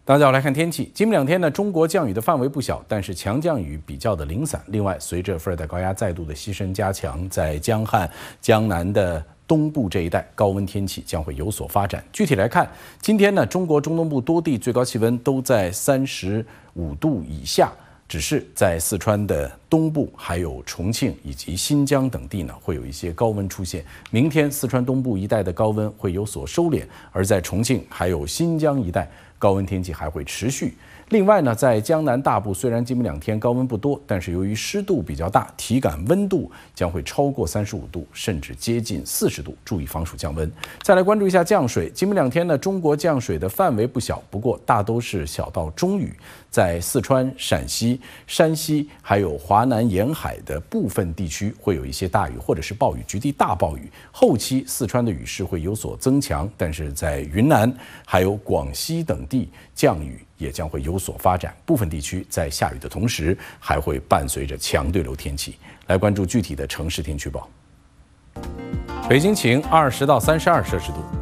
大家好，来看天气。今明2天呢，中国降雨的范围不小，但是强降雨比较的零散。另外，随着副热带高压再度的西伸加强，在江汉、江南的东部这一带，高温天气将会有所发展。具体来看，今天呢，中国中东部多地最高气温都在35度以下。只是在四川的东部、还有重庆以及新疆等地呢，会有一些高温出现。明天四川东部一带的高温会有所收敛，而在重庆还有新疆一带，高温天气还会持续。另外呢，在江南大部虽然今明2天高温不多，但是由于湿度比较大，体感温度将会超过35度，甚至接近40度，注意防暑降温。再来关注一下降水，今明2天呢，中国降水的范围不小，不过大都是小到中雨，在四川、陕西、山西还有华南沿海的部分地区会有一些大雨或者是暴雨，局地大暴雨。后期四川的雨势会有所增强，但是在云南还有广西等地降雨也将会有所发展，部分地区在下雨的同时，还会伴随着强对流天气。来关注具体的城市天气预报。北京晴，20到32摄氏度；